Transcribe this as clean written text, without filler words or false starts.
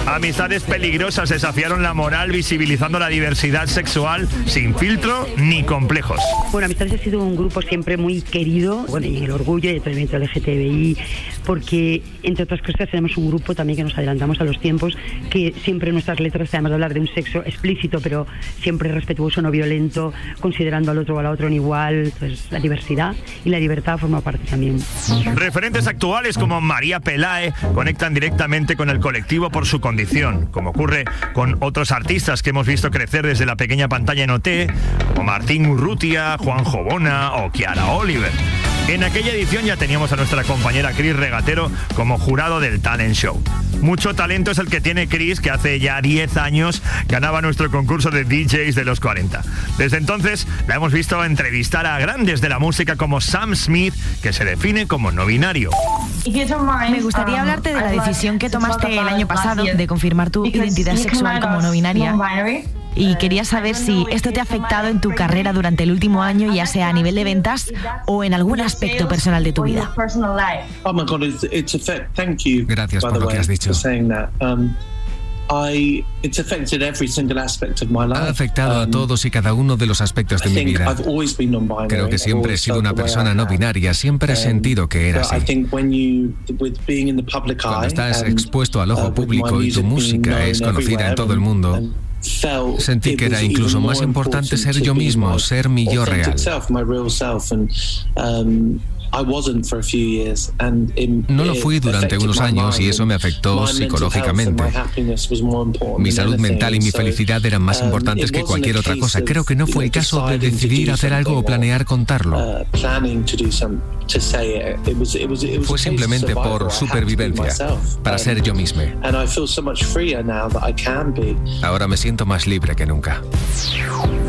Amistades peligrosas desafiaron la moral visibilizando la diversidad sexual sin filtro ni complejos. Bueno, Amistades ha sido un grupo siempre muy querido, bueno, y en el orgullo y el movimiento LGTBI, porque entre otras cosas tenemos un grupo también que nos adelantamos a los tiempos, que siempre en nuestras letras, además de hablar de un sexo explícito, pero siempre respetuoso, no violento, considerando al otro o a la otra en igual, pues la diversidad y la libertad forma parte también. Referentes actuales como María Pelae conectan directamente con el colectivo por su condición, como ocurre con otros artistas que hemos visto crecer desde la pequeña pantalla en OT, como Martín Urrutia, Juanjo Bona o Kiara Oliver. En aquella edición ya teníamos a nuestra compañera Cris Regatero como jurado del Talent Show. Mucho talento es el que tiene Cris, que hace ya 10 años ganaba nuestro concurso de DJs de los 40. Desde entonces la hemos visto entrevistar a grandes de la música como Sam Smith, que se define como no binario. Me gustaría hablarte de la decisión que tomaste el año pasado de confirmar tu identidad sexual como no binaria. Y quería saber si esto te ha afectado en tu carrera durante el último año, ya sea a nivel de ventas o en algún aspecto personal de tu vida. Gracias por lo que has dicho. Ha afectado a todos y cada uno de los aspectos de mi vida. Creo que siempre he sido una persona no binaria, siempre he sentido que era así. Cuando estás expuesto al ojo público y tu música es conocida en todo el mundo, sentí que era incluso más importante ser yo mismo, ser mi yo real. No lo fui durante unos años y eso me afectó psicológicamente. Mi salud mental y mi felicidad eran más importantes que cualquier otra cosa. Creo que no fue el caso de decidir hacer algo o planear contarlo. Fue simplemente por supervivencia, para ser yo mismo. Ahora me siento más libre que nunca.